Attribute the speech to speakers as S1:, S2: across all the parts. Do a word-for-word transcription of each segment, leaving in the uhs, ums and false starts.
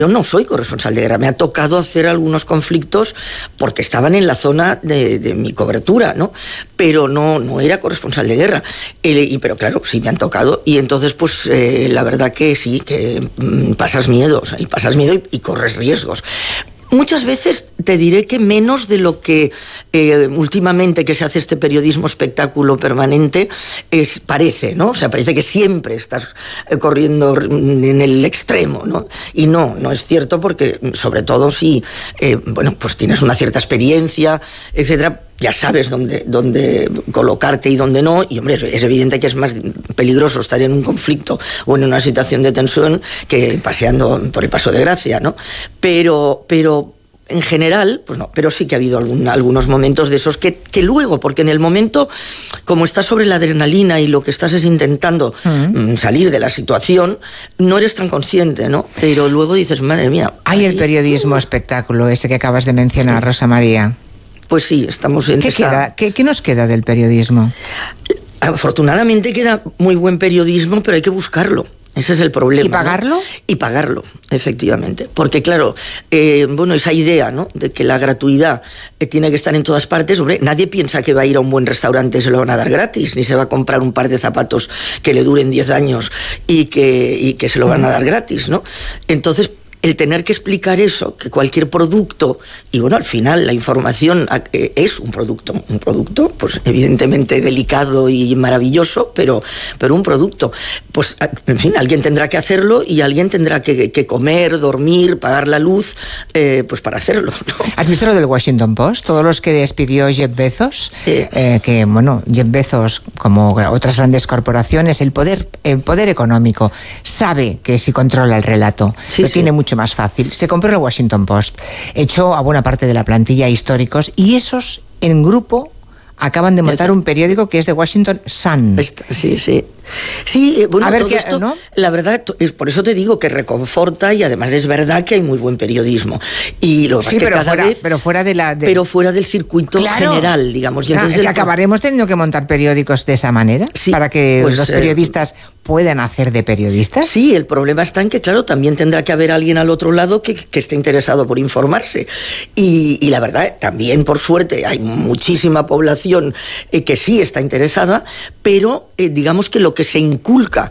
S1: Yo no soy corresponsal de guerra, me ha tocado hacer algunos conflictos porque estaban en la zona de, de mi cobertura, ¿no? Pero no, no era corresponsal de guerra. El, y, pero claro, sí me han tocado. Y entonces, pues, eh, la verdad que sí, que mm, pasas miedo, o sea, y pasas miedo y, y corres riesgos. Muchas veces te diré que menos de lo que eh, últimamente que se hace este periodismo espectáculo permanente es, parece, ¿no? O sea, parece que siempre estás eh, corriendo en el extremo, ¿no? Y no, no es cierto porque, sobre todo si, eh, bueno, pues tienes una cierta experiencia, etcétera, ya sabes dónde, dónde colocarte y dónde no, y hombre, es evidente que es más peligroso estar en un conflicto o en una situación de tensión que paseando por el Paso de Gracia, ¿no? Pero, pero en general, pues no, pero sí que ha habido algún, algunos momentos de esos que, que luego, porque en el momento, como estás sobre la adrenalina y lo que estás es intentando uh-huh. salir de la situación, no eres tan consciente, ¿no? Pero luego dices, madre mía.
S2: Hay el periodismo espectáculo, ese que acabas de mencionar, sí. Rosa María.
S1: Pues sí, estamos en
S2: ¿Qué
S1: esa...
S2: queda? ¿Qué, ¿Qué nos queda del periodismo?
S1: Afortunadamente queda muy buen periodismo, pero hay que buscarlo. Ese es el problema.
S2: ¿Y pagarlo?
S1: ¿no? Y pagarlo, efectivamente. Porque, claro, eh, bueno, esa idea, ¿no?, de que la gratuidad eh, tiene que estar en todas partes, hombre, nadie piensa que va a ir a un buen restaurante y se lo van a dar gratis, ni se va a comprar un par de zapatos que le duren diez años y que, y que se lo van a dar gratis, ¿no? Entonces, el tener que explicar eso, que cualquier producto, y bueno, al final la información es un producto, un producto, pues evidentemente delicado y maravilloso, pero, pero un producto. Pues, en fin, alguien tendrá que hacerlo y alguien tendrá que, que comer, dormir, pagar la luz, eh, pues para hacerlo, ¿no?
S2: ¿Has visto lo del Washington Post? Todos los que despidió Jeff Bezos, eh. Eh, que, bueno, Jeff Bezos, como otras grandes corporaciones, el poder, el poder económico, sabe que si controla el relato,
S1: sí,
S2: lo
S1: sí.
S2: tiene mucho más fácil. Se compró el Washington Post, echó a buena parte de la plantilla históricos y esos en grupo acaban de montar un periódico que es de Washington Sun.
S1: Sí, sí. Sí, bueno,
S2: a ver
S1: todo
S2: qué,
S1: esto,
S2: ¿no?
S1: La verdad, por eso te digo que reconforta y además es verdad que hay muy buen periodismo. Y lo que
S2: sí,
S1: pasa
S2: pero,
S1: que cada
S2: fuera,
S1: vez,
S2: pero fuera de la... De...
S1: Pero fuera del circuito
S2: claro.
S1: general, digamos. Y
S2: claro,
S1: entonces
S2: el...
S1: el...
S2: acabaremos teniendo que montar periódicos de esa manera,
S1: sí,
S2: para que
S1: pues,
S2: los periodistas eh... puedan hacer de periodistas.
S1: Sí, el problema está en que, claro, también tendrá que haber alguien al otro lado que, que esté interesado por informarse. Y, y la verdad, también, por suerte, hay muchísima población eh, que sí está interesada, pero eh, digamos que lo que se inculca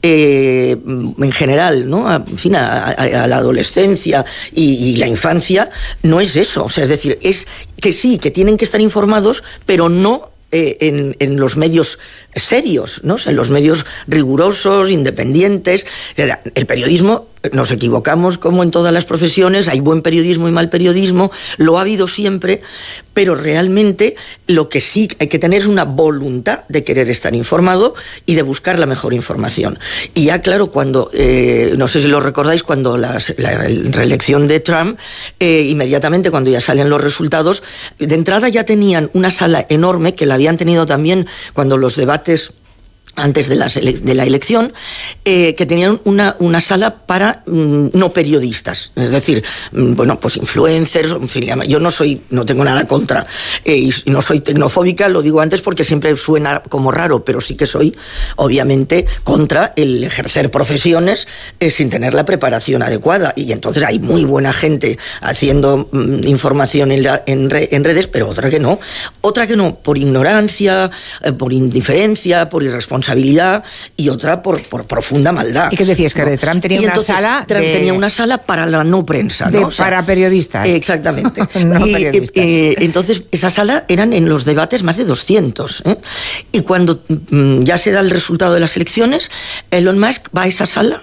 S1: Eh, en general, ¿no?, a, en fin, a, a, a la adolescencia y, y la infancia, no es eso. O sea, es decir, es que sí, que tienen que estar informados, pero no eh, en, en los medios serios, ¿no? O sea, en los medios rigurosos, independientes. El periodismo, nos equivocamos como en todas las profesiones, hay buen periodismo y mal periodismo, lo ha habido siempre, pero realmente lo que sí hay que tener es una voluntad de querer estar informado y de buscar la mejor información. Y ya, claro, cuando, eh, no sé si lo recordáis, cuando la, la reelección de Trump, eh, inmediatamente cuando ya salen los resultados, de entrada ya tenían una sala enorme, que la habían tenido también cuando los debates antes de la, de la elección, eh, que tenían una, una sala para mm, no periodistas, es decir, mm, bueno, pues influencers, en fin, yo no soy, no tengo nada contra, eh, y no soy tecnofóbica, lo digo antes porque siempre suena como raro, pero sí que soy, obviamente, contra el ejercer profesiones eh, sin tener la preparación adecuada, y entonces hay muy buena gente haciendo mm, información en, la, en, re, en redes, pero otra que no, otra que no, por ignorancia, eh, por indiferencia, por irresponsabilidad, y otra por, por profunda maldad.
S2: ¿Y qué decías? Que ¿no? Trump tenía
S1: y
S2: una
S1: entonces,
S2: sala
S1: Trump
S2: de...
S1: tenía una sala para la no prensa,
S2: de,
S1: ¿no? O sea,
S2: para periodistas.
S1: Exactamente.
S2: no
S1: y,
S2: periodistas.
S1: Eh, entonces, esa sala eran en los debates más de doscientos. ¿eh? Y cuando mm, ya se da el resultado de las elecciones, Elon Musk va a esa sala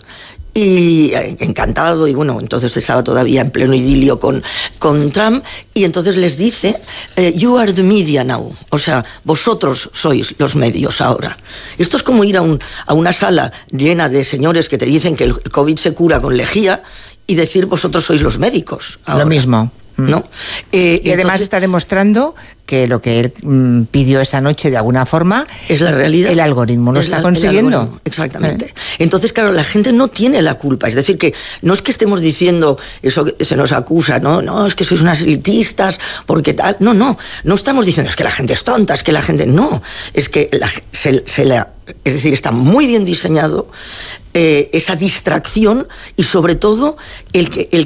S1: y encantado, y bueno, entonces estaba todavía en pleno idilio con, con Trump, y entonces les dice, eh, you are the media now, o sea, vosotros sois los medios ahora. Esto es como ir a, un, a una sala llena de señores que te dicen que el COVID se cura con lejía y decir, vosotros sois los médicos ahora.
S2: Lo mismo.
S1: ¿no?
S2: Eh, y además entonces, está demostrando que lo que él mmm, pidió esa noche de alguna forma
S1: es la realidad.
S2: El algoritmo lo es está la, consiguiendo.
S1: Exactamente. Eh. Entonces, claro, la gente no tiene la culpa. Es decir, que no es que estemos diciendo eso que se nos acusa, no, no, es que sois unas elitistas, porque tal. No, no, no estamos diciendo es que la gente es tonta, es que la gente. No, es que la, se, se la. Es decir, está muy bien diseñado eh, esa distracción y sobre todo el que, el